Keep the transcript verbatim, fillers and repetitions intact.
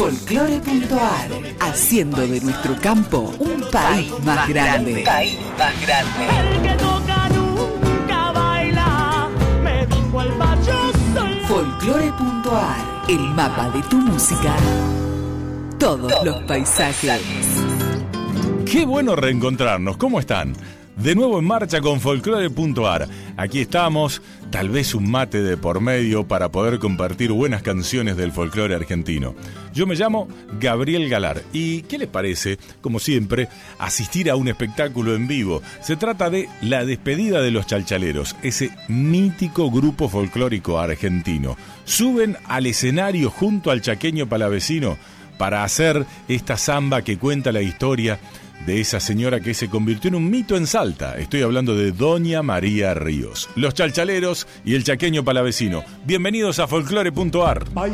Folclore punto ar, haciendo de nuestro campo un país más grande. Un país más grande. El que toca nunca baila, me dijo el macho soy. Folclore punto ar, el mapa de tu música. Todos, Todos los paisajes. Qué bueno reencontrarnos, ¿cómo están? De nuevo en marcha con Folclore punto ar. Aquí estamos, tal vez un mate de por medio para poder compartir buenas canciones del folclore argentino. Yo me llamo Gabriel Galar y ¿qué les parece, como siempre, asistir a un espectáculo en vivo? Se trata de La Despedida de los Chalchaleros, ese mítico grupo folclórico argentino. Suben al escenario junto al chaqueño palavecino para hacer esta samba que cuenta la historia de esa señora que se convirtió en un mito en Salta. Estoy hablando de Doña María Ríos. Los Chalchaleros y el chaqueño palavecino. Bienvenidos a Folclore punto ar.